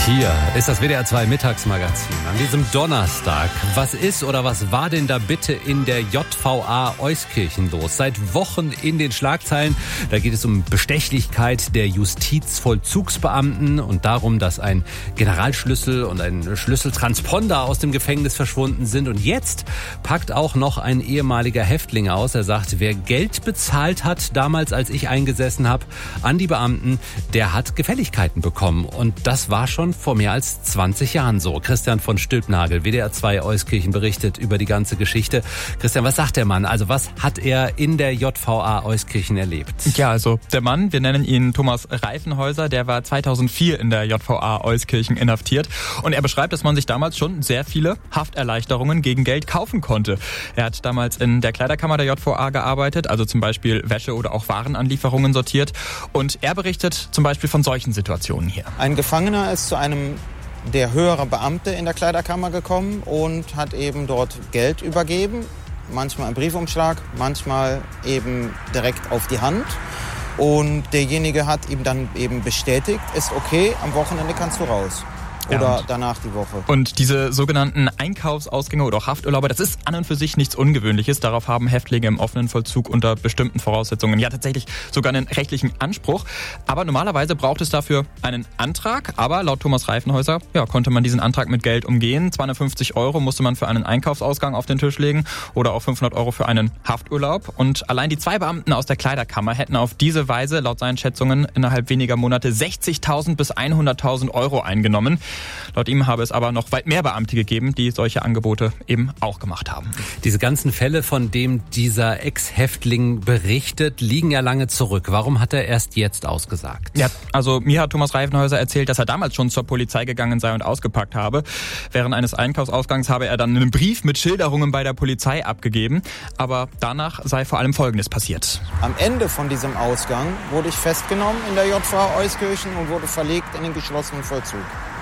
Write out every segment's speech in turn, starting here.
Hier ist das WDR 2 Mittagsmagazin an diesem Donnerstag. Was ist oder was war denn da bitte in der JVA Euskirchen los? Seit Wochen in den Schlagzeilen. Da geht es um Bestechlichkeit der Justizvollzugsbeamten und darum, dass ein Generalschlüssel und ein Schlüsseltransponder aus dem Gefängnis verschwunden sind. Und jetzt packt auch noch ein ehemaliger Häftling aus. Er sagt, wer Geld bezahlt hat, damals als ich eingesessen habe, an die Beamten, der hat Gefälligkeiten bekommen. Und das war schon vor mehr als 20 Jahren so. Christian von Stülpnagel, WDR 2 Euskirchen, berichtet über die ganze Geschichte. Christian, was sagt der Mann? Also was hat er in der JVA Euskirchen erlebt? Ja, also der Mann, wir nennen ihn Thomas Reifenhäuser, der war 2004 in der JVA Euskirchen inhaftiert. Und er beschreibt, dass man sich damals schon sehr viele Hafterleichterungen gegen Geld kaufen konnte. Er hat damals in der Kleiderkammer der JVA gearbeitet, also zum Beispiel Wäsche oder auch Warenanlieferungen sortiert. Und er berichtet zum Beispiel von solchen Situationen hier. Ein Gefangener ist zu einem der höhere Beamte in der Kleiderkammer gekommen und hat eben dort Geld übergeben. Manchmal im Briefumschlag, manchmal eben direkt auf die Hand. Und derjenige hat ihm dann eben bestätigt, ist okay, am Wochenende kannst du raus. Oder danach die Woche. Und diese sogenannten Einkaufsausgänge oder auch Hafturlaube, das ist an und für sich nichts Ungewöhnliches. Darauf haben Häftlinge im offenen Vollzug unter bestimmten Voraussetzungen ja tatsächlich sogar einen rechtlichen Anspruch. Aber normalerweise braucht es dafür einen Antrag. Aber laut Thomas Reifenhäuser konnte man diesen Antrag mit Geld umgehen. 250 € musste man für einen Einkaufsausgang auf den Tisch legen oder auch 500 € für einen Hafturlaub. Und allein die 2 Beamten aus der Kleiderkammer hätten auf diese Weise laut seinen Schätzungen innerhalb weniger Monate 60.000 bis 100.000 € eingenommen. Laut ihm habe es aber noch weit mehr Beamte gegeben, die solche Angebote eben auch gemacht haben. Diese ganzen Fälle, von denen dieser Ex-Häftling berichtet, liegen ja lange zurück. Warum hat er erst jetzt ausgesagt? Ja, also mir hat Thomas Reifenhäuser erzählt, dass er damals schon zur Polizei gegangen sei und ausgepackt habe. Während eines Einkaufsausgangs habe er dann einen Brief mit Schilderungen bei der Polizei abgegeben. Aber danach sei vor allem Folgendes passiert. Am Ende von diesem Ausgang wurde ich festgenommen in der JVA Euskirchen und wurde verlegt in den geschlossenen Vollzug.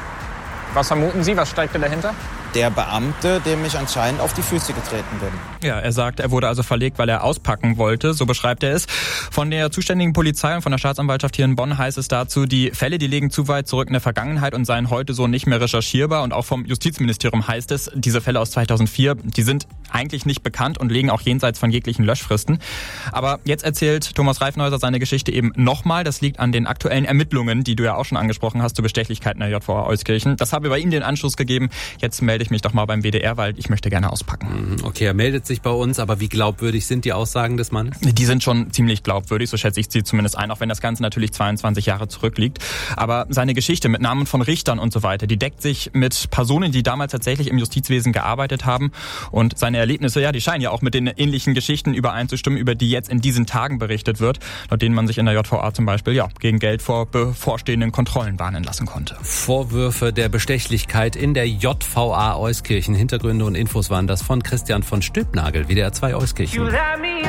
Was vermuten Sie? Was steckt dahinter? Der Beamte, dem ich anscheinend auf die Füße getreten bin. Ja, er sagt, er wurde also verlegt, weil er auspacken wollte. So beschreibt er es. Von der zuständigen Polizei und von der Staatsanwaltschaft hier in Bonn heißt es dazu, die Fälle, die liegen zu weit zurück in der Vergangenheit und seien heute so nicht mehr recherchierbar. Und auch vom Justizministerium heißt es, diese Fälle aus 2004, die sind eigentlich nicht bekannt und liegen auch jenseits von jeglichen Löschfristen. Aber jetzt erzählt Thomas Reifenhäuser seine Geschichte eben nochmal. Das liegt an den aktuellen Ermittlungen, die du ja auch schon angesprochen hast, zu Bestechlichkeiten der JVA Euskirchen. Das habe bei ihm den Anschluss gegeben. Jetzt melde ich mich doch mal beim WDR, weil ich möchte gerne auspacken. Okay, er meldet sich bei uns, aber wie glaubwürdig sind die Aussagen des Mannes? Die sind schon ziemlich glaubwürdig, so schätze ich sie zumindest ein, auch wenn das Ganze natürlich 22 Jahre zurückliegt. Aber seine Geschichte mit Namen von Richtern und so weiter, die deckt sich mit Personen, die damals tatsächlich im Justizwesen gearbeitet haben. Und seine Erlebnisse, die scheinen ja auch mit den ähnlichen Geschichten übereinzustimmen, über die jetzt in diesen Tagen berichtet wird, laut denen man sich in der JVA zum Beispiel gegen Geld vor bevorstehenden Kontrollen warnen lassen konnte. Vorwürfe der Bestechlichkeit in der JVA Euskirchen. Hintergründe und Infos waren das von Christian von Stülpnagel, WDR 2 Euskirchen.